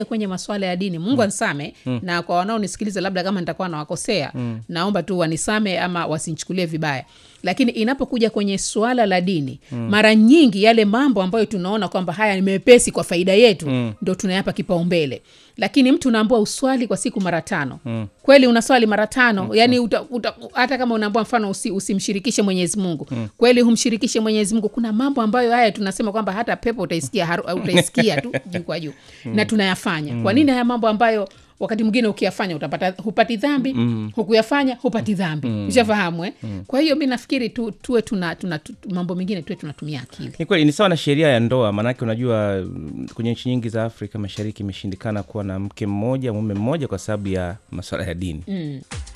kwenye masuala ya dini, Mungu anisame, na kwa wanaonisikiliza labda kama nitakuwa nawakosea, naomba tu wanisame ama wasinichukulie vibaya. Lakini inapokuja kwenye swala la dini, mara nyingi yale mambo ambayo tunaona kwamba haya ni mepesi kwa faida yetu, ndio tunayapa kipaumbele. Lakini mtu unaambiwa uswali kwa siku mara 5. Kweli unaswali mara 5? Yani hata kama unaambiwa mfano usimshirikishe Mwenyezi Mungu. Kweli humshirikishe Mwenyezi Mungu? Kuna mambo ambayo haya tunasema kwamba hata pepo utaisikia tu juu kwa juu. Na tunayafanya. Kwa nini haya mambo ambayo wakati mwingine ukiyafanya hupati dhambi, hukuyafanya hupati dhambi? Ushafahamu Kwa hiyo mimi nafikiri tuwe tuna mambo mengine tuwe tunatumia akili. Ni kweli ni sawa na sheria ya ndoa, maana yake unajua kwenye nchi nyingi za Afrika Mashariki imeshindikana kuwa na mke mmoja mume mmoja kwa sababu ya masuala ya dini.